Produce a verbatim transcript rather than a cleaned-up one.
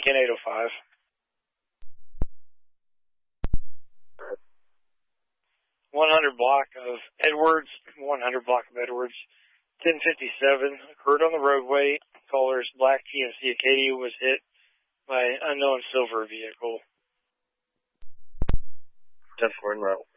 Lincoln eight oh five. one hundred block of Edwards, one hundred block of Edwards, ten fifty-seven, occurred on the roadway. Caller's black G M C Acadia was hit by an unknown silver vehicle. ten four in route.